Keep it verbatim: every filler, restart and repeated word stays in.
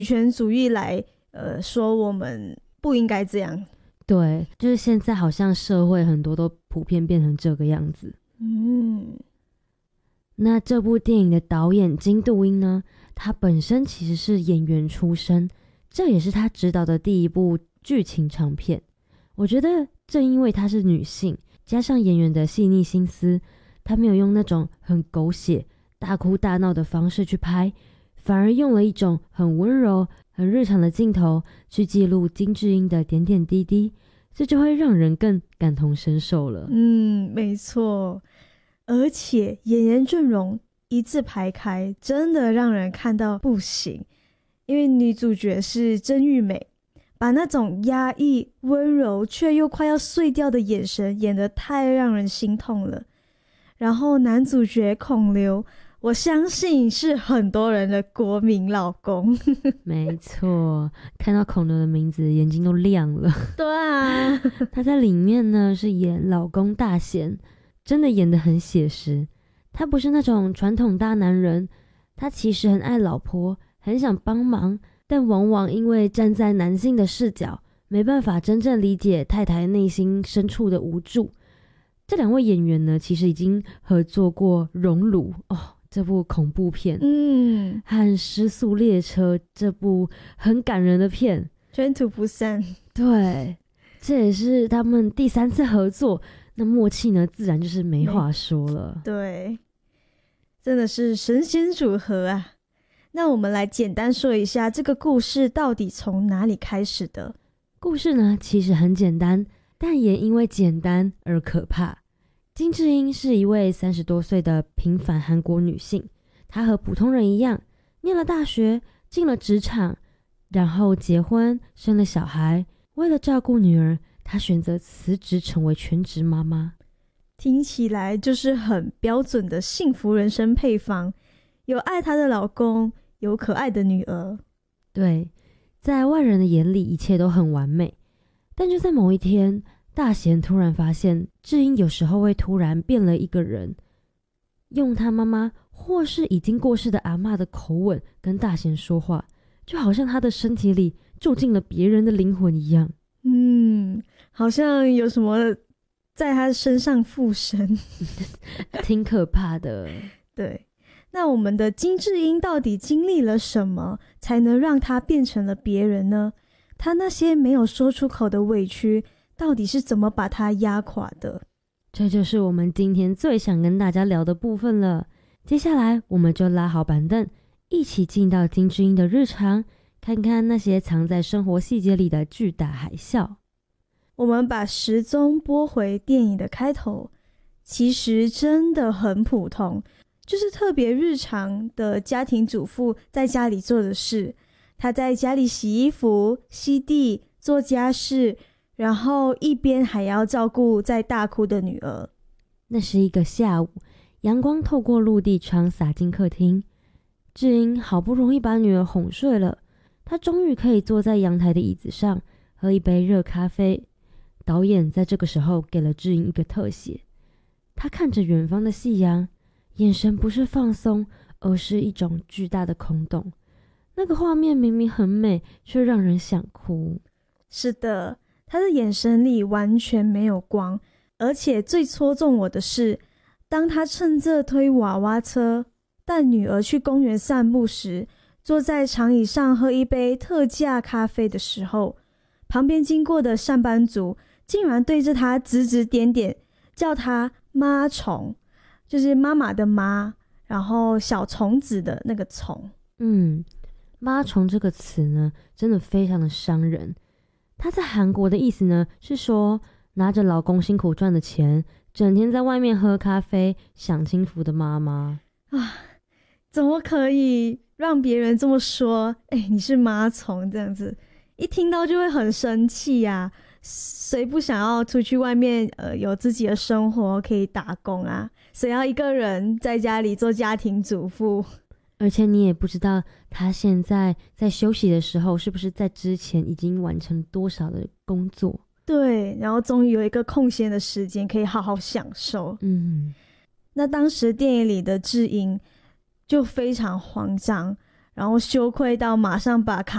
权主义来呃说我们不应该这样。 对，就是现在好像社会很多都普遍变成这个样子。 嗯， 那这部电影的导演金度英呢，他本身其实是演员出身，这也是他执导的第一部剧情长片。我觉得正因为她是女性，加上演员的细腻心思，她没有用那种很狗血大哭大闹的方式去拍，反而用了一种很温柔很日常的镜头去记录金智英的点点滴滴，这就会让人更感同身受了。 嗯，没错，而且演员阵容一字排开，真的让人看到不行。因为女主角是真玉美，把那种压抑温柔却又快要碎掉的眼神演得太让人心痛了。然后男主角孔刘，我相信是很多人的国民老公。 没错，看到孔刘的名字眼睛都亮了。 对啊， 他在里面呢是演老公大贤，真的演得很写实。他不是那种传统大男人，他其实很爱老婆，很想帮忙，但往往因为站在男性的视角，没办法真正理解太太内心深处的无助。这两位演员呢，其实已经合作过《熔炉》哦，这部恐怖片， 嗯， 和《失速列车》这部很感人的片， 卷土不散。 对，这也是他们第三次合作，那默契呢，自然就是没话说了。 对，真的是神仙组合啊。那我们来简单说一下这个故事到底从哪里开始的。 故事呢其实很简单，但也因为简单而可怕。金智英是一位三十多岁的平凡韩国女性，她和普通人一样，念了大学，进了职场，然后结婚，生了小孩。为了照顾女儿，她选择辞职成为全职妈妈。 听起来就是很标准的幸福人生配方，有爱她的老公，有可爱的女儿。 对，在外人的眼里一切都很完美，但就在某一天，大贤突然发现智英有时候会突然变了一个人，用他妈妈或是已经过世的阿嬷的口吻跟大贤说话，就好像他的身体里住进了别人的灵魂一样。 嗯，好像有什么在他身上附身。 挺可怕的。 对，那我们的金智英到底经历了什么，才能让她变成了别人呢？她那些没有说出口的委屈，到底是怎么把她压垮的？ 这就是我们今天最想跟大家聊的部分了。接下来我们就拉好板凳，一起进到金智英的日常，看看那些藏在生活细节里的巨大海啸。 我们把时钟拨回电影的开头，其实真的很普通，就是特别日常的家庭主妇在家里做的事。她在家里洗衣服、吸地、做家事，然后一边还要照顾在大哭的女儿。 那是一个下午，阳光透过落地窗洒进客厅，智英好不容易把女儿哄睡了，她终于可以坐在阳台的椅子上喝一杯热咖啡。导演在这个时候给了智英一个特写，她看着远方的夕阳，眼神不是放松，而是一种巨大的空洞。那个画面明明很美，却让人想哭。 是的，她的眼神里完全没有光，而且最戳中我的是，当她趁着推娃娃车带女儿去公园散步时，坐在长椅上喝一杯特价咖啡的时候，旁边经过的上班族竟然对着她指指点点，叫她妈虫，就是妈妈的妈，然后小虫子的那个虫。 嗯，妈虫这个词呢，真的非常的伤人。它在韩国的意思呢，是说拿着老公辛苦赚的钱，整天在外面喝咖啡享清福的妈妈啊！怎么可以让别人这么说？哎，你是妈虫这样子，一听到就会很生气呀、啊。谁不想要出去外面呃有自己的生活可以打工啊？谁要一个人在家里做家庭主妇？ 而且你也不知道他现在在休息的时候是不是在之前已经完成多少的工作。 对，然后终于有一个空闲的时间可以好好享受。 嗯， 那当时电影里的智英就非常慌张， 然后羞愧到马上把卡